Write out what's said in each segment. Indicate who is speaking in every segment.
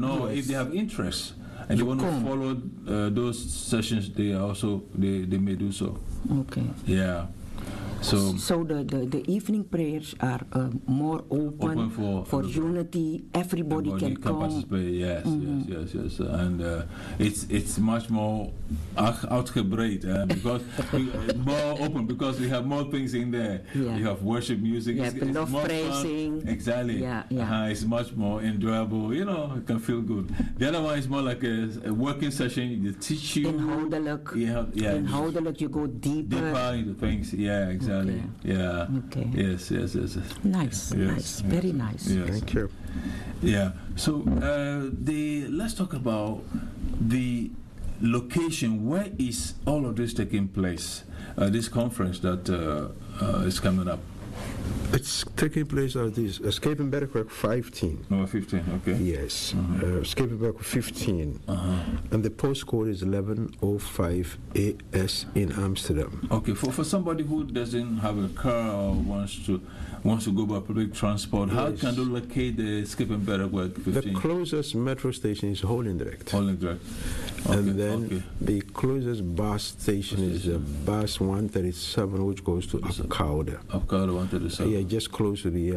Speaker 1: No, if they have interest and they want to follow those sessions, they may do so.
Speaker 2: Okay.
Speaker 1: Yeah.
Speaker 2: So the evening prayers are more open for unity. Everybody can come.
Speaker 1: Participate. Yes, yes. And it's much more uitgebreid because more open because we have more things in there.
Speaker 2: Yeah.
Speaker 1: You have worship music.
Speaker 2: You have love praising.
Speaker 1: Exactly.
Speaker 2: Yeah.
Speaker 1: It's much more enjoyable. You know, it can feel good. The other one is more like a working session. They teach you.
Speaker 2: Inhoudelijk. Inhoudelijk, you go deeper
Speaker 1: into things. Yeah, exactly.
Speaker 2: Okay.
Speaker 1: Yeah.
Speaker 2: Okay.
Speaker 1: Yes.
Speaker 2: Nice. Very nice.
Speaker 1: Yes.
Speaker 3: Thank you.
Speaker 1: Yeah. So let's talk about the location. Where is all of this taking place? This conference that is coming up.
Speaker 3: It's taking place at this Skepenbergweg 15.
Speaker 1: Number 15, okay.
Speaker 3: Yes, Skepenbergweg 15. And the postcode is 1105 AS in Amsterdam.
Speaker 1: Okay, for somebody who doesn't have a car or wants to go by public transport, how can they locate the Skepenbergweg 15?
Speaker 3: The closest metro station is Holendrecht.
Speaker 1: Holendrecht. Okay,
Speaker 3: and then the closest bus station is bus 137, which goes to Apkoude.
Speaker 1: Apkoude 137.
Speaker 3: Yeah, just close to the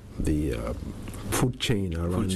Speaker 3: food chain around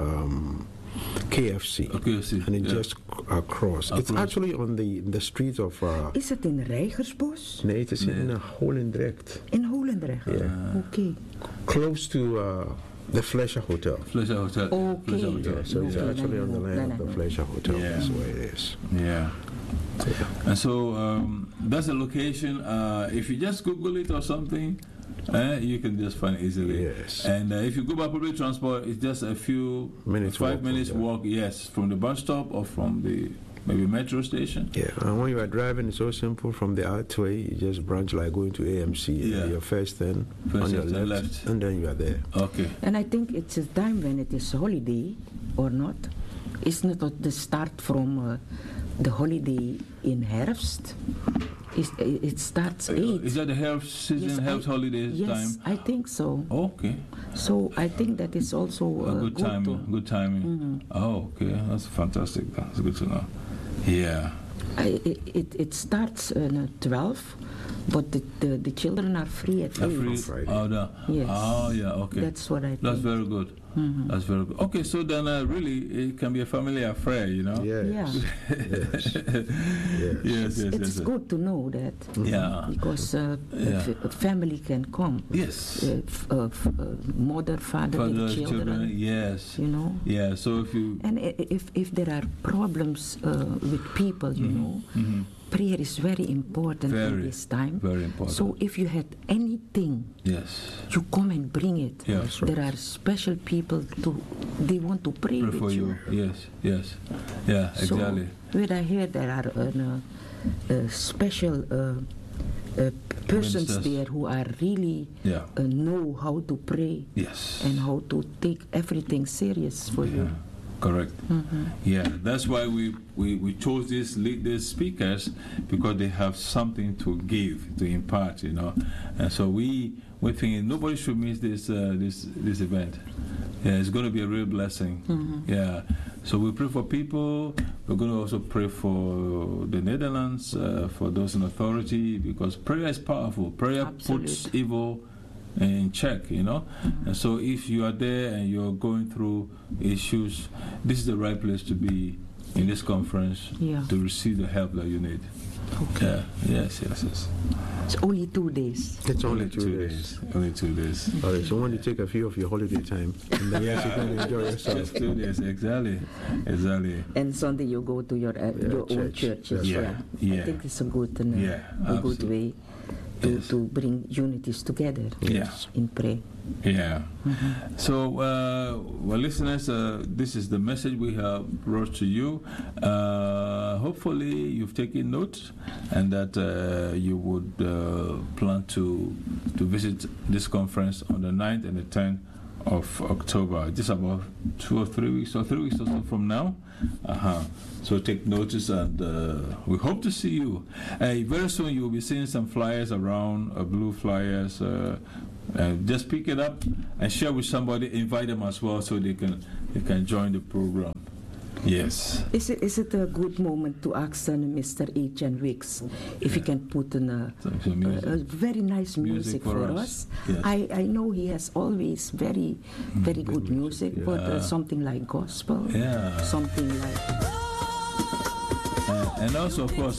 Speaker 3: KFC.
Speaker 1: KFC.
Speaker 3: And it just across. It's actually on the street of...
Speaker 2: is it in Reigersbos?
Speaker 3: Nee, it is in Holendrecht.
Speaker 2: In Holendrecht?
Speaker 3: Yeah.
Speaker 2: Okay.
Speaker 3: Close to... the Fleischer Hotel.
Speaker 1: Fleischer Hotel.
Speaker 2: Okay.
Speaker 1: Fleischer Hotel.
Speaker 3: Yeah, so it's actually on the land of the Fleischer Hotel.
Speaker 1: Yeah.
Speaker 3: That's where it is.
Speaker 1: Yeah. And so that's the location. If you just Google it or something, you can just find it easily.
Speaker 3: Yes.
Speaker 1: And if you go by public transport, it's just a few minutes, 5 minutes walk. Yes, from the bus stop or from the maybe metro station.
Speaker 3: Yeah, and when you are driving, it's so simple. From the archway, you just branch like going to AMC.
Speaker 1: Yeah.
Speaker 3: Your first on your left, and then you are there.
Speaker 1: Okay.
Speaker 2: And I think it's a time when it is holiday, or not? Isn't it the start from the holiday in herfst? It starts 8.
Speaker 1: Is that the herfst season,
Speaker 2: yes,
Speaker 1: herfst holidays time?
Speaker 2: Yes, I think so.
Speaker 1: Okay.
Speaker 2: So I think that is also
Speaker 1: a good timing. Good timing. Oh, okay. That's fantastic. That's good to know. Yeah.
Speaker 2: It starts at 12, but the children are free at 8.
Speaker 3: Free Friday.
Speaker 2: Yes.
Speaker 1: Oh, yeah, okay.
Speaker 2: That's what I think.
Speaker 1: That's very good. That's very good. Okay, so then really it can be a family affair, you know?
Speaker 3: Yes.
Speaker 1: Yes.
Speaker 2: It's good to know that.
Speaker 1: Yeah.
Speaker 2: Because a family can come.
Speaker 1: Yes.
Speaker 2: Mother, father, the children.
Speaker 1: Yes.
Speaker 2: You know?
Speaker 1: Yeah, so if you...
Speaker 2: And if there are problems with people, you know, prayer is very important in this time.
Speaker 1: Very important.
Speaker 2: So if you had anything, you come and bring it.
Speaker 1: Yes.
Speaker 2: There are special people they want to pray with
Speaker 1: for you. Yes. Yeah, exactly.
Speaker 2: So when I hear there are special persons there who are really know how to pray and how to take everything serious for you.
Speaker 1: Correct. Yeah, that's why we chose these speakers, because they have something to give, to impart, you know. And so we think nobody should miss this event. Yeah, it's going to be a real blessing. Yeah. So we pray for people. We're going to also pray for the Netherlands, for those in authority, because prayer is powerful. Prayer puts evil in check, you know. And so if you are there and you're going through issues, this is the right place to be in this conference to receive the help that you need.
Speaker 2: Okay.
Speaker 1: Yes.
Speaker 2: It's only 2 days.
Speaker 3: It's only 2 days.
Speaker 1: Only 2 days.
Speaker 3: All right, so when you take a few of your holiday time, and then you can enjoy yourself.
Speaker 1: Just 2 days, exactly.
Speaker 2: And Sunday you go to your own church as well. I think it's a good way to bring unities together in prayer.
Speaker 1: Yeah. So, well, listeners, this is the message we have brought to you. Hopefully, you've taken note, and that you would plan to visit this conference on the 9th and the 10th of October. Just about 2 or 3 weeks, or 3 weeks or so from now. So take notice, and we hope to see you. Very soon you will be seeing some flyers around, blue flyers. Just pick it up and share with somebody. Invite them as well, so they can you can join the program. Yes.
Speaker 2: Is it a good moment to ask Mr. Etienne Wicks if he can put in a very nice music for us?
Speaker 1: Yes.
Speaker 2: I know he has always very good music, but something like gospel, something like.
Speaker 1: And also, of course,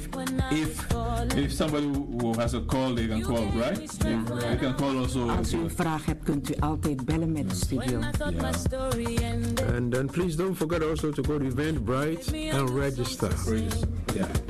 Speaker 1: if somebody who has a call, they can call, right? You can call also.
Speaker 2: Als u een vraag hebt, kunt u altijd bellen met de studio.
Speaker 3: And then please don't forget also to go to Eventbrite and register.
Speaker 1: Yeah.